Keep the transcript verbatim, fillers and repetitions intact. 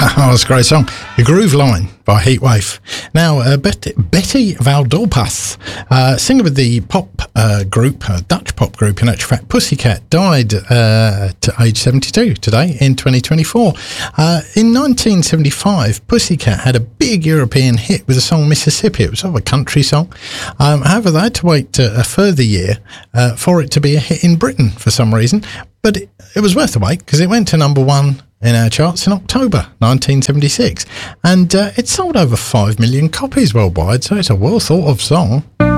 Oh, that's a great song. The Groove Line by Heatwave. Now, uh, Betty, Betty Valdorpas, uh, singer of the pop uh, group, uh, Dutch pop group, in actual fact, Pussycat, died uh, at age seventy-two today in twenty twenty-four. Uh, in nineteen seventy-five, Pussycat had a big European hit with the song Mississippi. It was sort of a country song. Um, however, they had to wait uh, a further year uh, for it to be a hit in Britain for some reason. But it, it was worth the wait because it went to number one in our charts in October nineteen seventy-six, and uh, it sold over five million copies worldwide, so it's a well thought of song.